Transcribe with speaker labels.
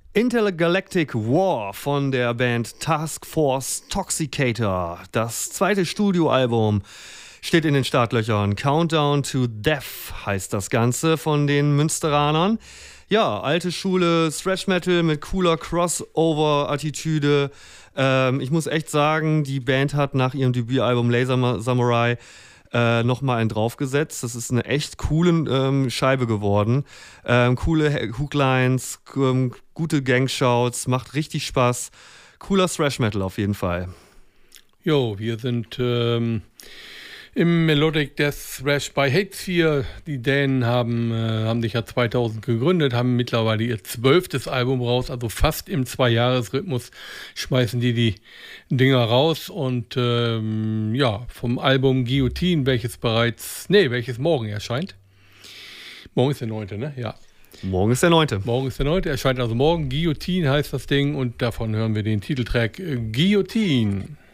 Speaker 1: Intergalactic War von der Band Task Force Toxicator. Das zweite Studioalbum steht in den Startlöchern. Countdown to Death heißt das Ganze von den Münsteranern. Ja, alte Schule, Thrash Metal mit cooler Crossover-Attitüde. Ich muss echt sagen, die Band hat nach ihrem Debütalbum Laser Samurai nochmal einen draufgesetzt. Das ist eine echt coole Scheibe geworden. Coole Hooklines, gute Gangshouts, macht richtig Spaß. Cooler Thrash Metal auf jeden Fall.
Speaker 2: Jo, wir sind im Melodic Death Thrash bei Hatesphere. Die Dänen haben sich ja 2000 gegründet, haben mittlerweile ihr 12. Album raus, also fast im 2-Jahres-Rhythmus schmeißen die Dinger raus. Und vom Album Guillotine, welches morgen erscheint. Morgen ist der 9., ne? Ja.
Speaker 1: Morgen ist der 9.
Speaker 2: Erscheint also morgen. Guillotine heißt das Ding und davon hören wir den Titeltrack Guillotine.